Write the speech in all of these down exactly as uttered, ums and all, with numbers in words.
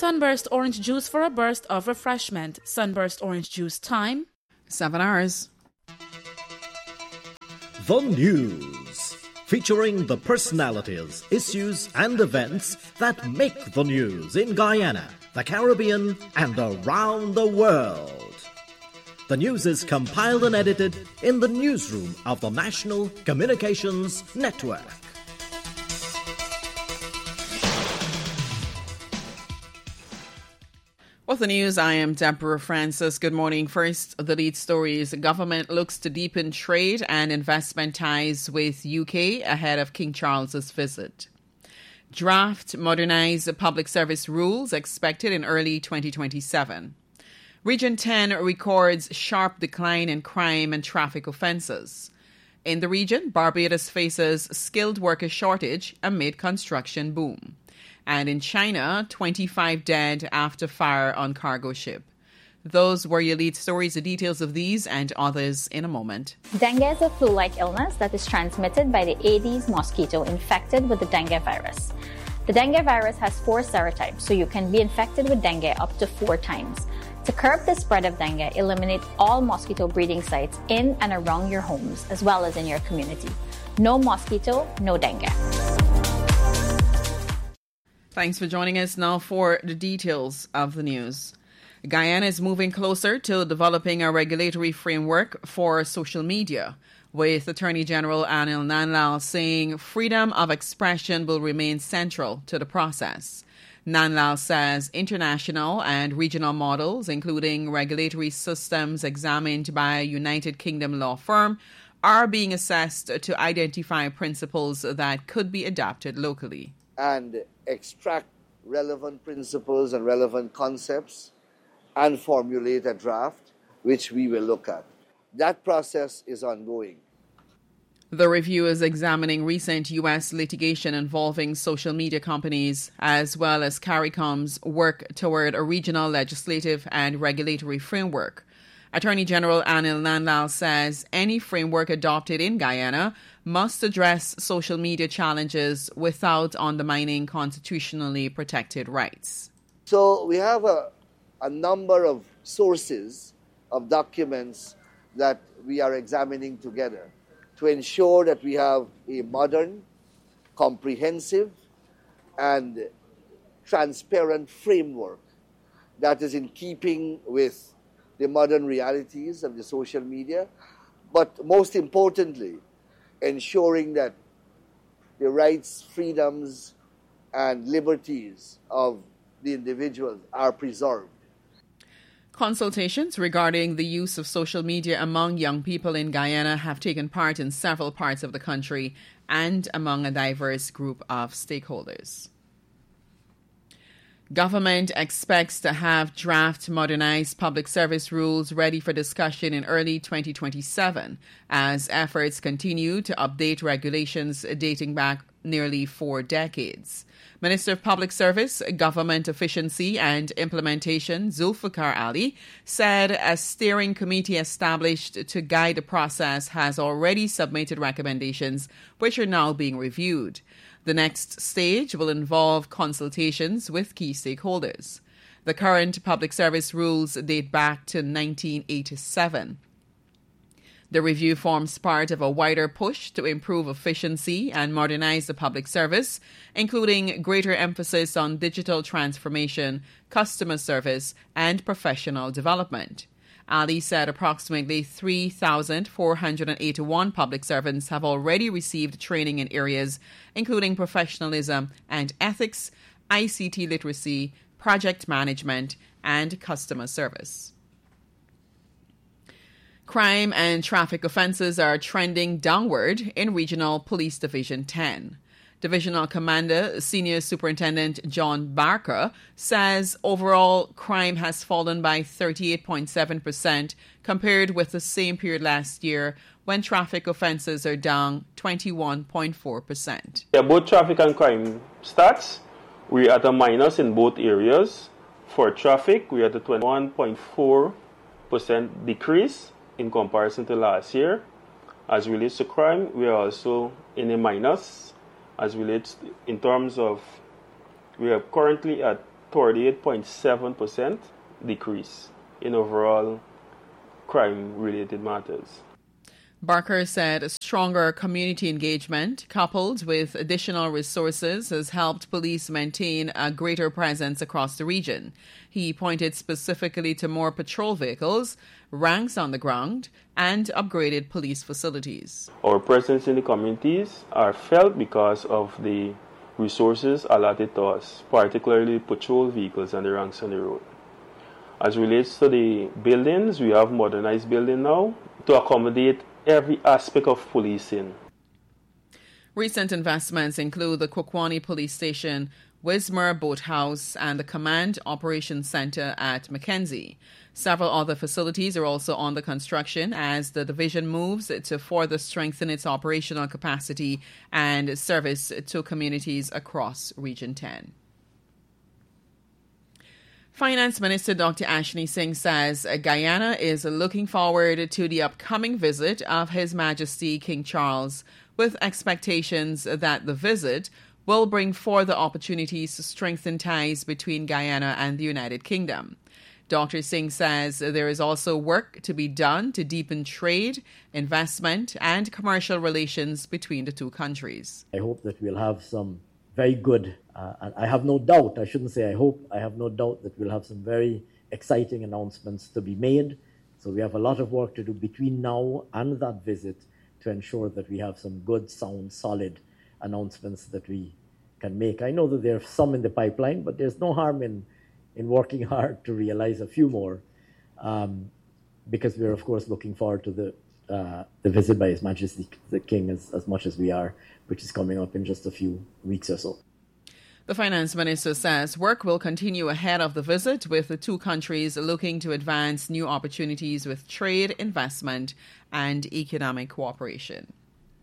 Sunburst orange juice for a burst of refreshment. Sunburst orange juice time, seven hours. The News, featuring the personalities, issues and events that make the news in Guyana, the Caribbean and around the world. The news is compiled and edited in the newsroom of the National Communications Network. With the news, I am Deborah Francis. Good morning. First, the lead stories. Government looks to deepen trade and investment ties with U K ahead of King Charles's visit. Draft modernized public service rules expected in early twenty twenty-seven. Region ten records sharp decline in crime and traffic offences. In the region, Barbados faces skilled worker shortage amid construction boom. And in China, twenty-five dead after fire on cargo ship. Those were your lead stories. The details of these and others in a moment. Dengue is a flu-like illness that is transmitted by the Aedes mosquito infected with the dengue virus. The dengue virus has four serotypes, so you can be infected with dengue up to four times. To curb the spread of dengue, eliminate all mosquito breeding sites in and around your homes, as well as in your community. No mosquito, no dengue. Thanks for joining us now for the details of the news. Guyana is moving closer to developing a regulatory framework for social media, with Attorney General Anil Nanlal saying freedom of expression will remain central to the process. Nanlal says international and regional models, including regulatory systems examined by a United Kingdom law firm, are being assessed to identify principles that could be adapted locally. And extract relevant principles and relevant concepts and formulate a draft, which we will look at. That process is ongoing. The review is examining recent U S litigation involving social media companies, as well as CARICOM's work toward a regional legislative and regulatory framework. Attorney General Anil Nanlal says any framework adopted in Guyana must address social media challenges without undermining constitutionally protected rights. So we have a, a number of sources of documents that we are examining together to ensure that we have a modern, comprehensive, and transparent framework that is in keeping with the modern realities of the social media, but most importantly, ensuring that the rights, freedoms, and liberties of the individuals are preserved. Consultations regarding the use of social media among young people in Guyana have taken part in several parts of the country and among a diverse group of stakeholders. Government expects to have draft modernized public service rules ready for discussion in early twenty twenty-seven as efforts continue to update regulations dating back nearly four decades. Minister of Public Service, Government Efficiency and Implementation, Zulfikar Ali, said a steering committee established to guide the process has already submitted recommendations which are now being reviewed. The next stage will involve consultations with key stakeholders. The current public service rules date back to nineteen eighty-seven. The review forms part of a wider push to improve efficiency and modernize the public service, including greater emphasis on digital transformation, customer service, and professional development. Ali said approximately three thousand four hundred eighty-one public servants have already received training in areas including professionalism and ethics, I C T literacy, project management, and customer service. Crime and traffic offences are trending downward in Regional Police Division ten. Divisional Commander Senior Superintendent John Barker says overall crime has fallen by thirty-eight point seven percent compared with the same period last year, when traffic offences are down twenty-one point four percent. Yeah, both traffic and crime stats, we're at a minus in both areas. For traffic, we're at a twenty-one point four percent decrease in comparison to last year. As relates to crime, we are also in a minus. As relates in terms of, we are currently at thirty-eight point seven percent decrease in overall crime-related matters. Barker said a stronger community engagement coupled with additional resources has helped police maintain a greater presence across the region. He pointed specifically to more patrol vehicles, ranks on the ground, and upgraded police facilities. Our presence in the communities are felt because of the resources allotted to us, particularly patrol vehicles and the ranks on the road. As relates to the buildings, we have modernized building now to accommodate every aspect of policing. Recent investments include the Kwakwani Police Station, Wismar Boathouse, and the Command Operations Center at Mackenzie. Several other facilities are also under construction as the division moves to further strengthen its operational capacity and service to communities across Region ten. Finance Minister Doctor Ashni Singh says Guyana is looking forward to the upcoming visit of His Majesty King Charles, with expectations that the visit will bring further opportunities to strengthen ties between Guyana and the United Kingdom. Doctor Singh says there is also work to be done to deepen trade, investment, and commercial relations between the two countries. I hope that we'll have some very good, uh, and I have no doubt, I shouldn't say I hope, I have no doubt that we'll have some very exciting announcements to be made. So we have a lot of work to do between now and that visit to ensure that we have some good, sound, solid announcements that we can make. I know that there are some in the pipeline, but there's no harm in, in working hard to realize a few more, um, because we're, of course, looking forward to the uh, the visit by His Majesty the King as, as much as we are, which is coming up in just a few weeks or so. The Finance Minister says work will continue ahead of the visit, with the two countries looking to advance new opportunities with trade, investment, and economic cooperation.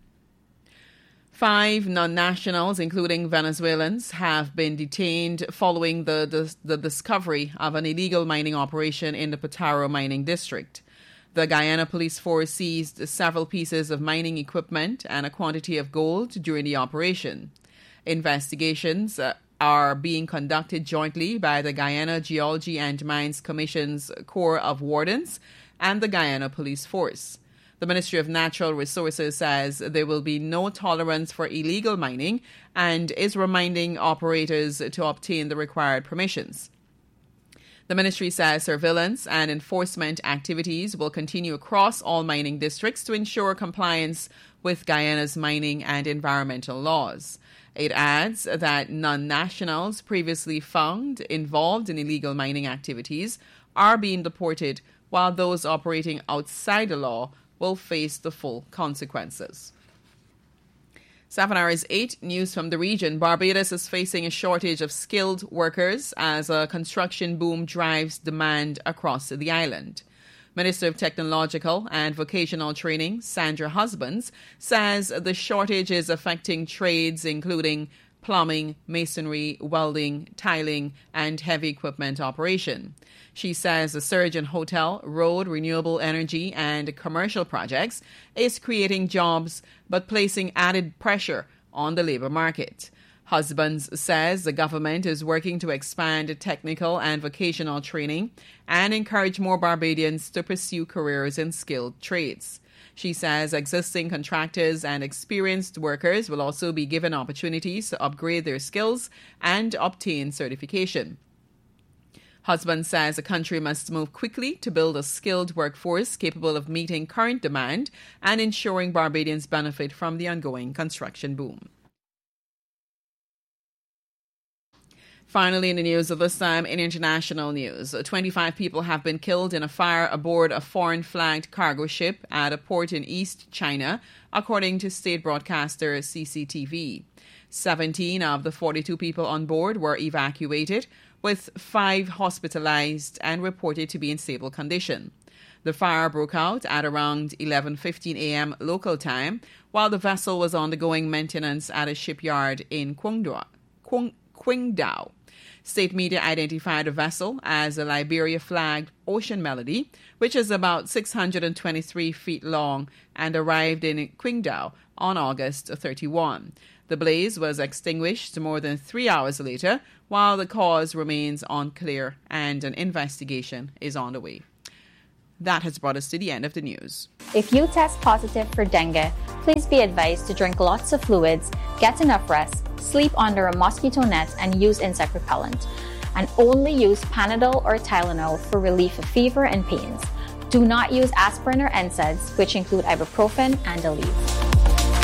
Five non-nationals, including Venezuelans, have been detained following the, the, the discovery of an illegal mining operation in the Potaro mining district. The Guyana Police Force seized several pieces of mining equipment and a quantity of gold during the operation. Investigations uh, are being conducted jointly by the Guyana Geology and Mines Commission's Corps of Wardens and the Guyana Police Force. The Ministry of Natural Resources says there will be no tolerance for illegal mining and is reminding operators to obtain the required permissions. The ministry says surveillance and enforcement activities will continue across all mining districts to ensure compliance with Guyana's mining and environmental laws. It adds that non-nationals previously found involved in illegal mining activities are being deported, while those operating outside the law will face the full consequences. Seven hours eight, news from the region. Barbados is facing a shortage of skilled workers as a construction boom drives demand across the island. Minister of Technological and Vocational Training, Sandra Husbands, says the shortage is affecting trades including plumbing, masonry, welding, tiling, and heavy equipment operation. She says the surge in hotel, road, renewable energy, and commercial projects is creating jobs but placing added pressure on the labor market. Husbands says the government is working to expand technical and vocational training and encourage more Barbadians to pursue careers in skilled trades. She says existing contractors and experienced workers will also be given opportunities to upgrade their skills and obtain certification. Husband says the country must move quickly to build a skilled workforce capable of meeting current demand and ensuring Barbadians benefit from the ongoing construction boom. Finally, in the news of this time, in international news, twenty-five people have been killed in a fire aboard a foreign-flagged cargo ship at a port in East China, according to state broadcaster C C T V. seventeen of the forty-two people on board were evacuated, with five hospitalized and reported to be in stable condition. The fire broke out at around eleven fifteen a.m. local time, while the vessel was undergoing maintenance at a shipyard in Qingdao. Qingdao. State media identified the vessel as a Liberia-flagged Ocean Melody, which is about six hundred twenty-three feet long and arrived in Qingdao on August thirty-first. The blaze was extinguished more than three hours later, while the cause remains unclear and an investigation is on the way. That has brought us to the end of the news. If you test positive for dengue, please be advised to drink lots of fluids, get enough rest, sleep under a mosquito net, and use insect repellent. And only use Panadol or Tylenol for relief of fever and pains. Do not use aspirin or N SAIDs, which include ibuprofen and Aleve.